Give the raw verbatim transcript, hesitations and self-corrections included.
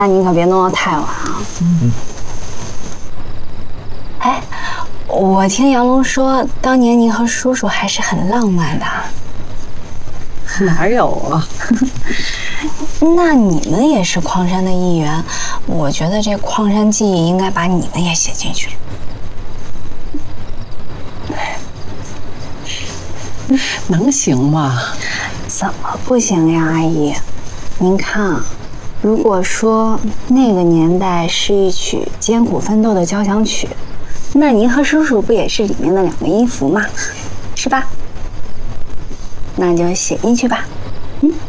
那您可别弄得太晚啊。嗯。哎，我听杨龙说，当年您和叔叔还是很浪漫的。 哪有啊？ 那你们也是矿山的一员，我觉得这矿山记忆应该把你们也写进去。 能行吗？ 怎么不行呀，阿姨？您看啊，如果说那个年代是一曲艰苦奋斗的交响曲，那您和叔叔不也是里面的两个音符吗？是吧？那就写进去吧。嗯。